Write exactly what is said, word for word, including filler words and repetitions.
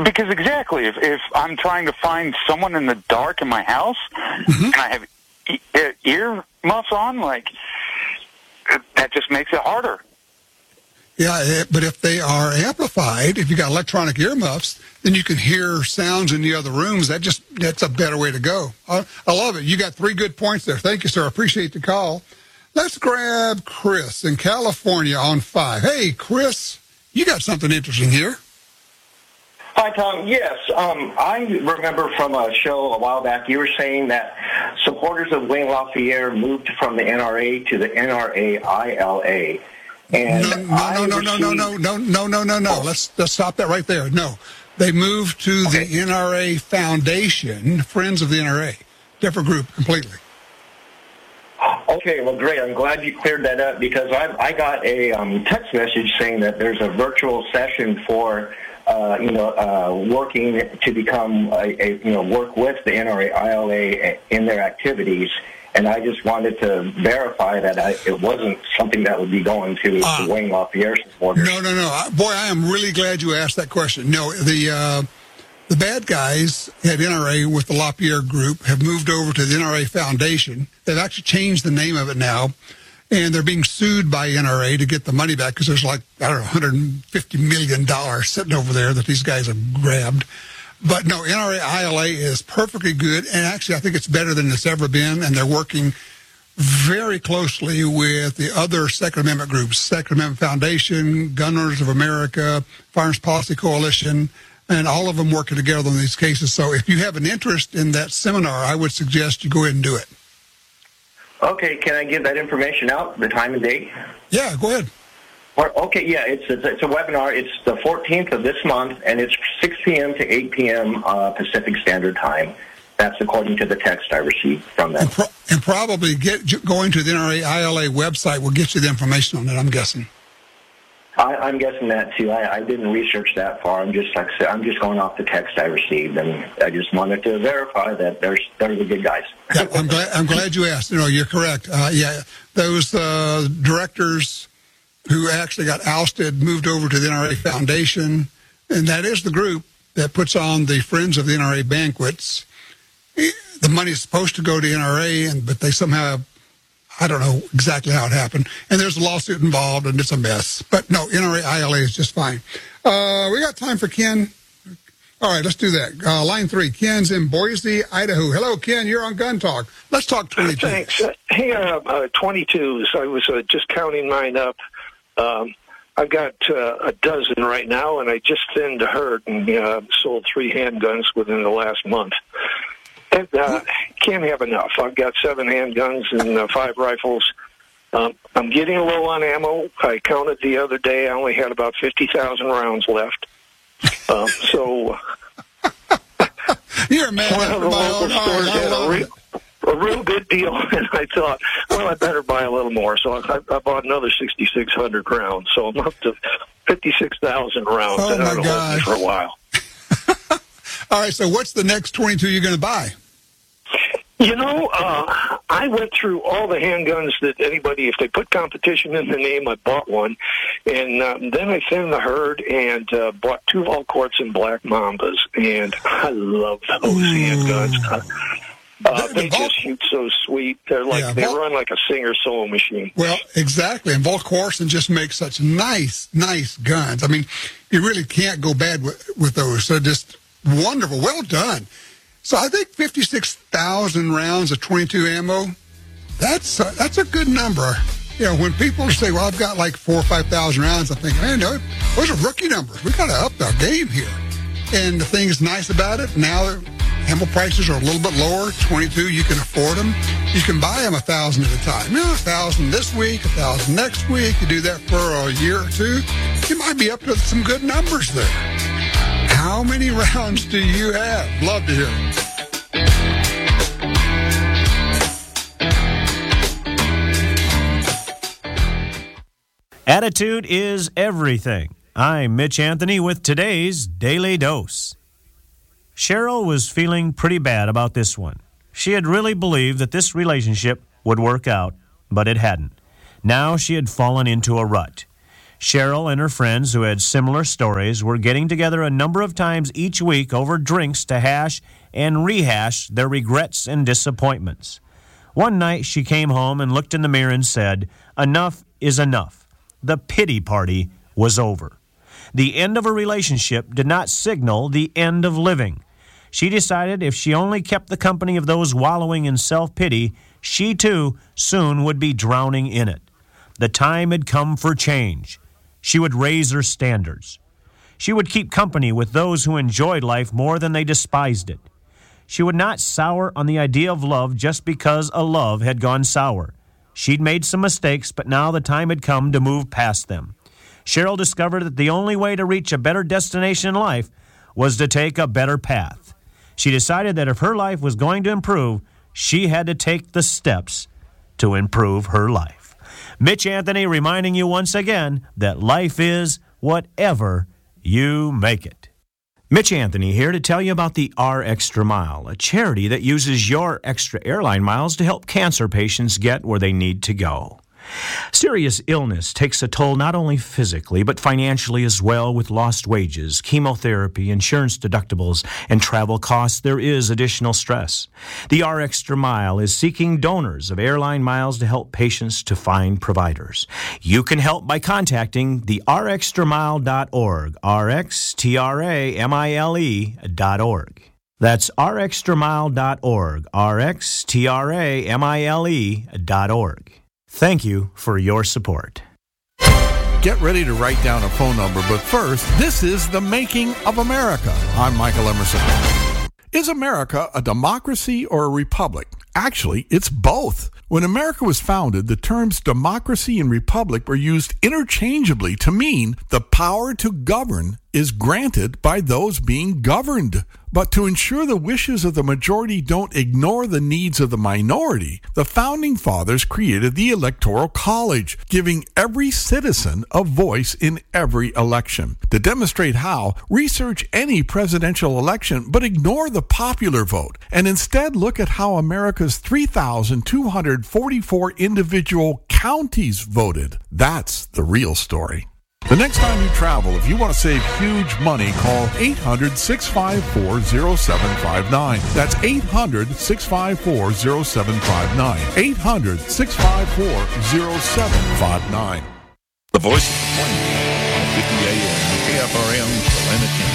Because exactly, if, if I'm trying to find someone in the dark in my house, mm-hmm. and I have e- ear muffs on, like, that just makes it harder. Yeah, but if they are amplified, if you got electronic earmuffs, then you can hear sounds in the other rooms. That just that's a better way to go. I, I love it. You got three good points there. Thank you, sir. I appreciate the call. Let's grab Chris in California on five. Hey, Chris, you got something interesting here. Hi, Tom. Yes, um, I remember from a show a while back, you were saying that supporters of Wayne LaPierre moved from the N R A to the N R A I L A. And no, no, no, no, no, no, no, no, no, no, no. Let's let's stop that right there. No, they moved to okay. the N R A Foundation, Friends of the N R A, different group completely. Okay, well, great. I'm glad you cleared that up because I I got a um, text message saying that there's a virtual session for uh, you know uh, working to become a, a you know work with the N R A I L A in their activities. And I just wanted to verify that I, it wasn't something that would be going to uh, the Wayne LaPierre supporters. No, no, no. Boy, I am really glad you asked that question. No, the uh, the bad guys at N R A with the LaPierre group have moved over to the N R A Foundation. They've actually changed the name of it now, and they're being sued by N R A to get the money back because there's like, I don't know, one hundred fifty million dollars sitting over there that these guys have grabbed. But no, N R A I L A is perfectly good, and actually I think it's better than it's ever been, and they're working very closely with the other Second Amendment groups, Second Amendment Foundation, Gun Owners of America, Firearms Policy Coalition, and all of them working together on these cases. So if you have an interest in that seminar, I would suggest you go ahead and do it. Okay, can I give that information out, the time and date? Yeah, go ahead. Okay, yeah, it's a, it's a webinar. It's the fourteenth of this month, and it's six p.m. to eight p.m. Uh, Pacific Standard Time. That's according to the text I received from them. And, pro- and probably get going to the N R A I L A website will get you the information on it, I'm guessing. I, I'm guessing that, too. I, I didn't research that far. I'm just, like I said, I'm just going off the text I received, and I just wanted to verify that they're, they're the good guys. Yeah, I'm glad, I'm glad you asked. You know, you're correct. Uh, yeah, those uh, directors who actually got ousted, moved over to the N R A Foundation, and that is the group that puts on the Friends of the N R A banquets. The money is supposed to go to N R A, and but they somehow, I don't know exactly how it happened, and there's a lawsuit involved, and it's a mess. But no, N R A I L A is just fine. Uh, we got time for Ken. All right, let's do that. Uh, line three, Ken's in Boise, Idaho. Hello, Ken, you're on Gun Talk. Let's talk twenty-two. Thanks. Uh, hey, uh, uh, twenty-twos. I was uh, just counting mine up. Um, I've got uh, a dozen right now, and I just thinned a herd and uh, sold three handguns within the last month. And, uh, can't have enough. I've got seven handguns and uh, five rifles. Um, I'm getting low on ammo. I counted the other day. I only had about fifty thousand rounds left. Um, so you're a man one of the local stores had a real, a real good deal, and I thought, well, I better buy a little more. So I, I bought another sixty-six hundred rounds. So I'm up to fifty-six thousand rounds. Oh, and my I'll gosh. hold me for a while. All right, so what's the next twenty-two you're going to buy? You know, uh, I went through all the handguns that anybody, if they put competition in the name, I bought one. And um, then I thinned the herd and uh, bought two Valcourts and Black Mambas. And I love those Ooh. handguns. Uh, they Vol- just shoot so sweet. They're like yeah, they Vol- run like a Singer sewing machine. Well, exactly. And Volquarson just makes such nice, nice guns. I mean, you really can't go bad with, with those. They're just wonderful. Well done. So I think fifty-six thousand rounds of twenty-two ammo, that's a, that's a good number. You know, when people say, well, I've got like four or five thousand rounds, I think, man, no, those are rookie numbers. We got to up our game here. And the thing is nice about it, now ammo prices are a little bit lower. twenty-two, you can afford them. You can buy them a thousand at a time. You know, a thousand this week, a thousand next week. You do that for a year or two, you might be up to some good numbers there. How many rounds do you have? Love to hear them. Attitude is everything. I'm Mitch Anthony with today's Daily Dose. Cheryl was feeling pretty bad about this one. She had really believed that this relationship would work out, but it hadn't. Now she had fallen into a rut. Cheryl and her friends who had similar stories were getting together a number of times each week over drinks to hash and rehash their regrets and disappointments. One night she came home and looked in the mirror and said, "Enough is enough." The pity party was over. The end of a relationship did not signal the end of living. She decided if she only kept the company of those wallowing in self-pity, she too soon would be drowning in it. The time had come for change. She would raise her standards. She would keep company with those who enjoyed life more than they despised it. She would not sour on the idea of love just because a love had gone sour. She'd made some mistakes, but now the time had come to move past them. Cheryl discovered that the only way to reach a better destination in life was to take a better path. She decided that if her life was going to improve, she had to take the steps to improve her life. Mitch Anthony reminding you once again that life is whatever you make it. Mitch Anthony here to tell you about the R Extra Mile, a charity that uses your extra airline miles to help cancer patients get where they need to go. Serious illness takes a toll not only physically, but financially as well. With lost wages, chemotherapy, insurance deductibles, and travel costs, there is additional stress. The R Extra Mile is seeking donors of airline miles to help patients to find providers. You can help by contacting the r extra mile dot org, R X T R A M I L E dot org. That's r extra mile dot org, R X T R A M I L E dot org. Thank you for your support. Get ready to write down a phone number, but first, this is The Making of America. I'm Michael Emerson. Is America a democracy or a republic? Actually, it's both. When America was founded, the terms democracy and republic were used interchangeably to mean the power to govern is granted by those being governed. But to ensure the wishes of the majority don't ignore the needs of the minority, the Founding Fathers created the Electoral College, giving every citizen a voice in every election. To demonstrate how, research any presidential election, but ignore the popular vote, and instead look at how America's three thousand two hundred forty-four individual counties voted. That's the real story. The next time you travel, if you want to save huge money, call eight hundred, six five four, zero seven five nine. That's eight hundred, six five four, zero seven five nine. eight hundred, six five four, zero seven five nine. The Voice of the Plains, fifty A M, K F R M, Salina, Kansas.